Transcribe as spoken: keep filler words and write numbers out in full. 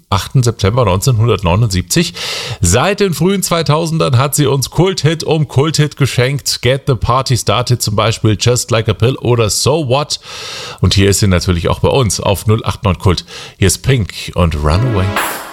achten September neunzehnhundertneunundsiebzig. Seit den frühen zweitausendern hat sie uns Kulthit um Kulthit geschenkt. Get the Party Started zum Beispiel, Just Like a Pill oder So What. Und hier ist sie natürlich auch bei uns auf null acht neun Kult. Hier ist Pink und Runaway.